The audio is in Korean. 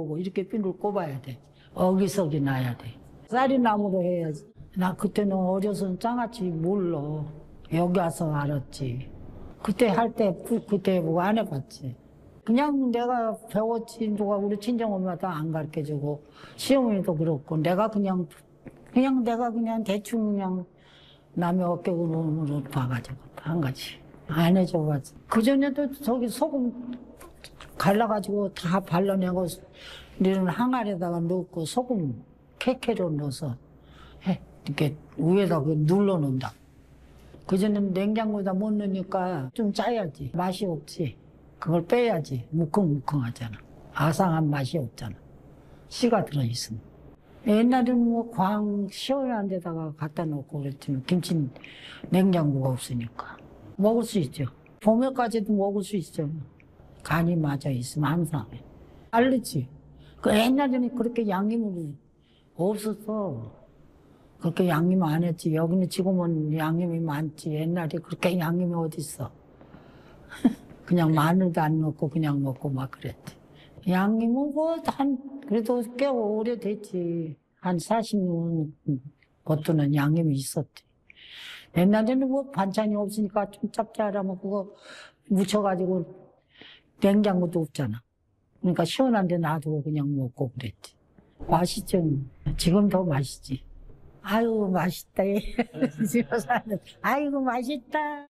오고 이렇게 핀을 꼽아야 돼. 어기석이 나야 돼. 쌀이나무로 해야지. 나 그때는 어려서는 장아찌 몰라. 여기 와서 알았지. 그때 할 때 그때 뭐 안 해봤지. 그냥 내가 배웠지. 누가 우리 친정엄마도 안 가르쳐주고 시어머니도 그렇고 내가 그냥 내가 대충 그냥 남의 어깨구멍으로 봐가지고 한 가지 안 해줘가지고 그전에도 저기 소금 갈라가지고 다 발라내고 너는 항아리에다가 넣고 소금 캐캐로 넣어서 해 이렇게 위에다 눌러놓는다. 그전에는 냉장고에다 못 넣으니까 좀 짜야지 맛이 없지. 그걸 빼야지 무컹무컹하잖아. 아상한 맛이 없잖아. 씨가 들어있으면. 옛날에는 뭐 광 시원한 데다가 갖다 놓고 그랬더니 김치 냉장고가 없으니까 먹을 수 있죠. 봄에까지도 먹을 수 있죠. 간이 맞아 있으면 항상 알르지. 그 옛날에는 그렇게 양념이 없었어. 그렇게 양념 안 했지. 여기는 지금은 양념이 많지. 옛날에 그렇게 양념이 어딨어. 그냥 마늘도 안 넣고 그냥 먹고 막 그랬지. 양념은 그래도 꽤 오래됐지. 한 40년 그것도는 양념이 있었지. 옛날에는 뭐 반찬이 없으니까 좀 짭짤하면 그거 묻혀가지고 냉장고도 없잖아. 그러니까 시원한 데 놔두고 그냥 먹고 그랬지. 맛있죠. 지금 더 맛있지. 아유, 맛있다. 집에서 하는. 아이고, 맛있다.